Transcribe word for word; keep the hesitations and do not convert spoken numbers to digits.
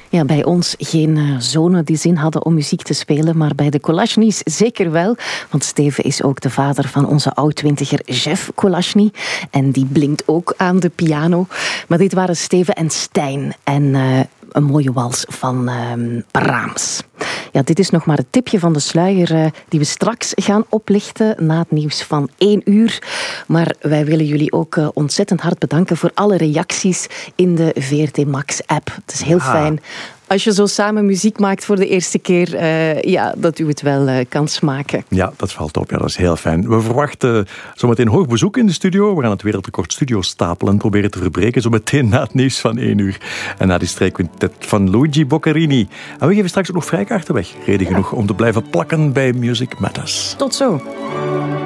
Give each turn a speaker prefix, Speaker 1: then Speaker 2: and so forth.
Speaker 1: Ja, bij ons geen uh, zonen die zin hadden om muziek te spelen, maar bij de Kolashny's zeker wel. Want Steven is ook de vader van onze oud-twintiger Jeff Kolashny. En die blinkt ook aan de piano. Maar dit waren Steven en Stijn. En uh, een mooie wals van uh, Brahms. Ja, dit is nog maar het tipje van de sluier uh, die we straks gaan oplichten na het nieuws van één uur. Maar wij willen jullie ook uh, ontzettend hard bedanken voor alle reacties in de V R T Max app. Het is heel ja. fijn. Als je zo samen muziek maakt voor de eerste keer, uh, ja, dat u het wel uh, kan smaken.
Speaker 2: Ja, dat valt op. Ja, dat is heel fijn. We verwachten zometeen hoog bezoek in de studio. We gaan het wereldrecord studio stapelen en proberen te verbreken. Zometeen na het nieuws van één uur. En na die strijkquintet van Luigi Boccherini. En we geven straks ook nog vrijkaarten weg. Reden ja. genoeg om te blijven plakken bij Music Matters.
Speaker 1: Tot zo.